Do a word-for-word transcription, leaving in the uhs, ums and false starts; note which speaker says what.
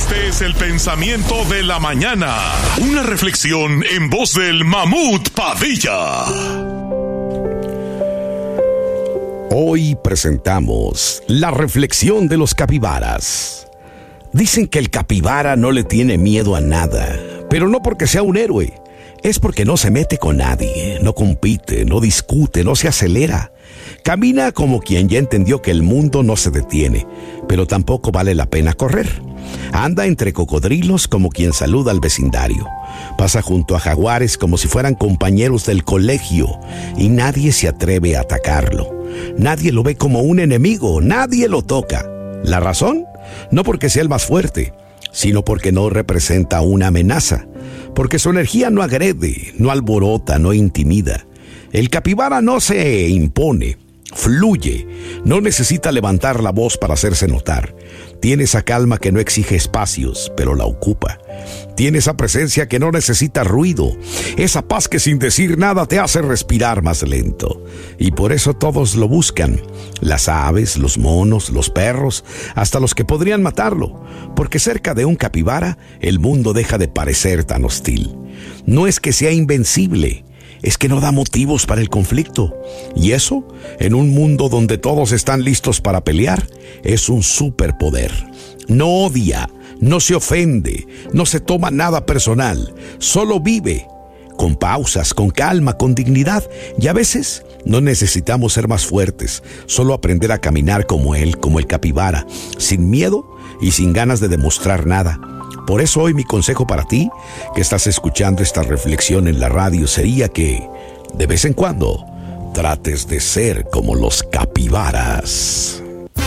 Speaker 1: Este es el pensamiento de la mañana. Una reflexión en voz del Mamut Padilla.
Speaker 2: Hoy presentamos la reflexión de los capibaras. Dicen que el capibara no le tiene miedo a nada, pero no porque sea un héroe. Es porque no se mete con nadie, no compite, no discute, no se acelera. Camina como quien ya entendió que el mundo no se detiene, pero tampoco vale la pena correr. Anda entre cocodrilos como quien saluda al vecindario. Pasa junto a jaguares como si fueran compañeros del colegio y nadie se atreve a atacarlo. Nadie lo ve como un enemigo, nadie lo toca. ¿La razón? No porque sea el más fuerte, sino porque no representa una amenaza. Porque su energía no agrede, no alborota, no intimida. El capibara no se impone, fluye, no necesita levantar la voz para hacerse notar. Tiene esa calma que no exige espacios, pero la ocupa. Tiene esa presencia que no necesita ruido, esa paz que sin decir nada te hace respirar más lento. Y por eso todos lo buscan, las aves, los monos, los perros, hasta los que podrían matarlo, porque cerca de un capibara el mundo deja de parecer tan hostil. No es que sea invencible, es que no da motivos para el conflicto. Y eso, en un mundo donde todos están listos para pelear, es un superpoder. No odia, no se ofende, no se toma nada personal, solo vive, con pausas, con calma, con dignidad. Y a veces no necesitamos ser más fuertes, solo aprender a caminar como él, como el capibara, sin miedo y sin ganas de demostrar nada. Por eso hoy mi consejo para ti, que estás escuchando esta reflexión en la radio, sería que, de vez en cuando, trates de ser como los capibaras.